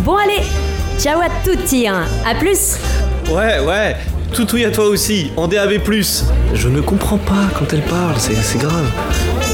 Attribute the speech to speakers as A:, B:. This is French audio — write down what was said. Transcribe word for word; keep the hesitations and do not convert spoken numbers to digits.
A: Bon allez, ciao à tutti, hein. À plus.
B: Ouais, ouais, tout oui à toi aussi, en D A B plus. Je ne comprends pas quand elle parle, c'est, c'est grave.